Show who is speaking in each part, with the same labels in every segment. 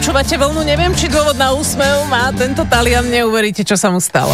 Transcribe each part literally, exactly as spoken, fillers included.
Speaker 1: Počúvate Vlnu, neviem, či dôvod na úsmev má tento Talian, neuveríte, čo sa mu stalo.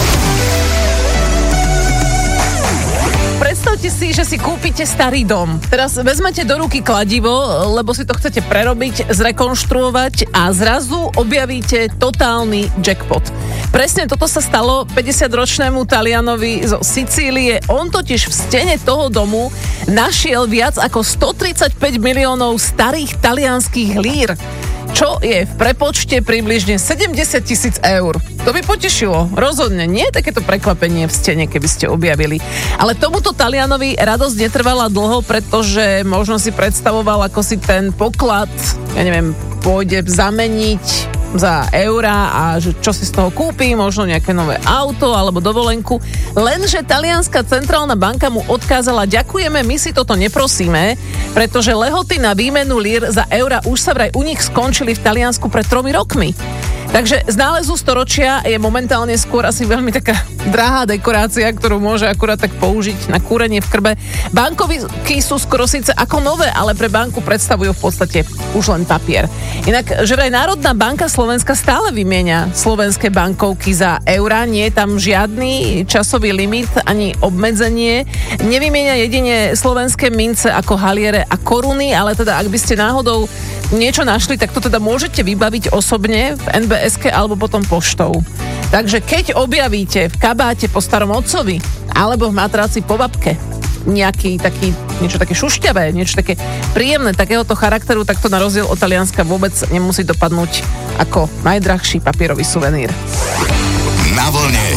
Speaker 1: Predstavte si, že si kúpite starý dom. Teraz vezmete do ruky kladivo, lebo si to chcete prerobiť, zrekonštruovať a zrazu objavíte totálny jackpot. Presne toto sa stalo päťdesiatročnému Talianovi zo Sicílie. On totiž v stene toho domu našiel viac ako stotridsaťpäť miliónov starých talianských lír, čo je v prepočte približne sedemdesiat tisíc eur. To by potešilo, rozhodne. Nie je takéto prekvapenie v stene, keby ste objavili. Ale tomuto Talianovi radosť netrvala dlho, pretože možno si predstavoval, ako si ten poklad, ja neviem, pôjde zameniť za eurá a že čo si z toho kúpi, možno nejaké nové auto alebo dovolenku. Lenže talianska centrálna banka mu odkázala: ďakujeme, my si toto neprosíme, pretože lehoty na výmenu lír za eurá už sa vraj u nich skončili v Taliansku pred tromi rokmi. Takže z nálezu storočia je momentálne skôr asi veľmi taká drahá dekorácia, ktorú môže akurát tak použiť na kúrenie v krbe. Bankovky sú skoro síce ako nové, ale pre banku predstavujú v podstate už len papier. Inak, že vraj Národná banka Slovenska stále vymieňa slovenské bankovky za eurá, nie je tam žiadny časový limit ani obmedzenie. Nevymieňa jedine slovenské mince ako haliere a koruny, ale teda ak by ste náhodou niečo našli, tak to teda môžete vybaviť osobne v en bé eske alebo potom poštou. Takže keď objavíte v kabáte po starom otcovi alebo v matráci po babke nejaký taký, niečo také šušťavé, niečo také príjemné takéhoto charakteru, tak to na rozdiel od Talianska vôbec nemusí dopadnúť ako najdrahší papierový suvenír.
Speaker 2: Na vlne